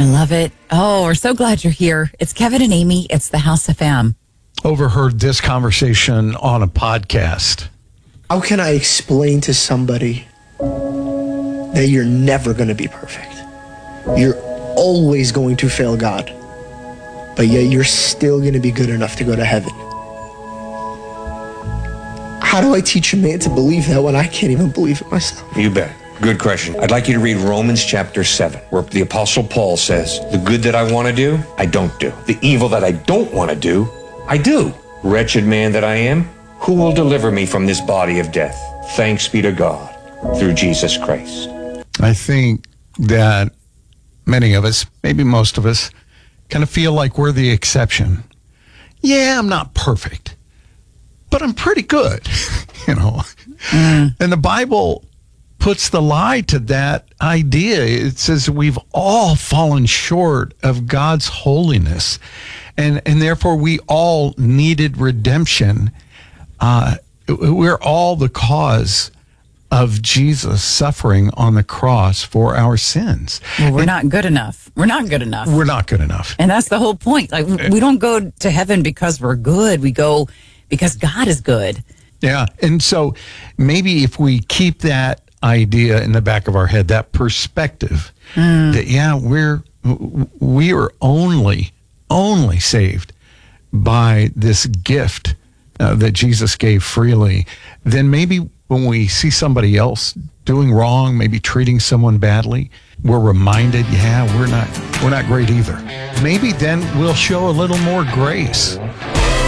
I love it. Oh, we're so glad you're here. It's Kevin and Amy. It's the House of Fam. Overheard this conversation on a podcast. How can I explain to somebody that you're never going to be perfect? You're always going to fail God, but yet you're still going to be good enough to go to heaven. How do I teach a man to believe that when I can't even believe it myself? You bet. Good question. I'd like you to read Romans chapter 7, where the Apostle Paul says, the good that I want to do, I don't do. The evil that I don't want to do, I do. Wretched man that I am, who will deliver me from this body of death? Thanks be to God through Jesus Christ. I think that many of us, maybe most of us, kind of feel like we're the exception. Yeah, I'm not perfect, but I'm pretty good, And the Bible puts the lie to that idea. It says we've all fallen short of God's holiness, and therefore we all needed redemption. We're all the cause of Jesus suffering on the cross for our sins. Well, we're not good enough. We're not good enough. We're not good enough. And that's the whole point. Like, we don't go to heaven because we're good. We go because God is good. Yeah. And so maybe if we keep that idea in the back of our head, that perspective that, we are only saved by this gift that Jesus gave freely, then maybe when we see somebody else doing wrong, maybe treating someone badly, we're reminded, we're not great either. Maybe then we'll show a little more grace.